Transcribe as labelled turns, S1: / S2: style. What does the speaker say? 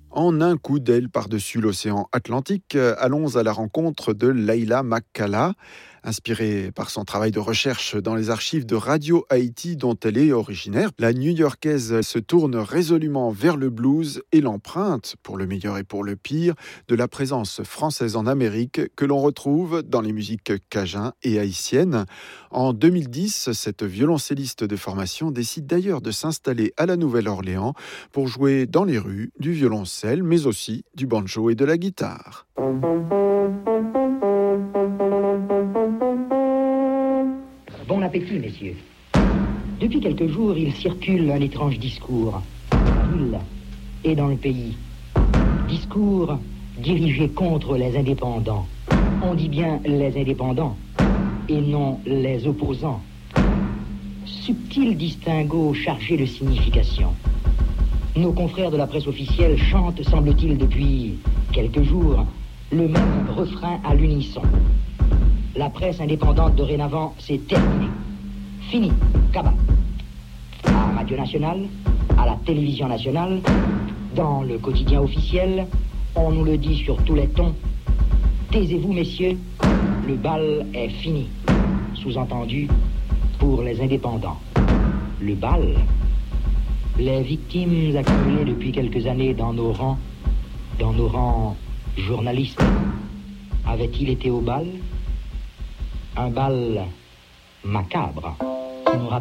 S1: En un coup d'aile par-dessus l'océan Atlantique, allons à la rencontre de Leila McCalla. Inspirée par son travail de recherche dans les archives de Radio Haïti dont elle est originaire, la New-Yorkaise se tourne résolument vers le blues et l'empreinte, pour le meilleur et pour le pire, de la présence française en Amérique que l'on retrouve dans les musiques cajun et haïtiennes. En 2010, cette violoncelliste de formation décide d'ailleurs de s'installer à la Nouvelle-Orléans pour jouer dans les rues du violoncelle, mais aussi du banjo et de la guitare.
S2: Bon appétit, messieurs. Depuis quelques jours, il circule un étrange discours, dans la ville et dans le pays. Discours dirigé contre les indépendants. On dit bien les indépendants et non les opposants. Subtil distinguo chargé de signification. Nos confrères de la presse officielle chantent, semble-t-il, depuis quelques jours, le même refrain à l'unisson. La presse indépendante dorénavant, c'est terminé. Fini, cabas. À Radio Nationale, à la Télévision Nationale, dans le quotidien officiel, on nous le dit sur tous les tons. Taisez-vous, messieurs, le bal est fini. Sous-entendu, pour les indépendants. Le bal, les victimes accumulées depuis quelques années dans nos rangs journalistes, avaient-ils été au bal? Un bal macabre.